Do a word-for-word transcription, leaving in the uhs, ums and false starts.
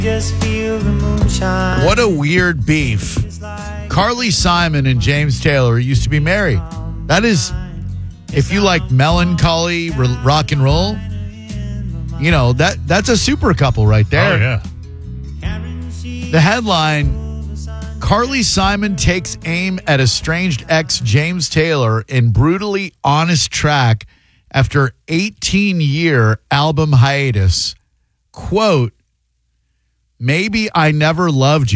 Just feel the moonshine. What a weird beef. Carly Simon and James Taylor used to be married. That is, if you like melancholy r- rock and roll, you know, that that's a super couple right there. Oh, yeah. The headline, Carly Simon takes aim at estranged ex James Taylor in brutally honest track after eighteen-year album hiatus. Quote, maybe I never loved you.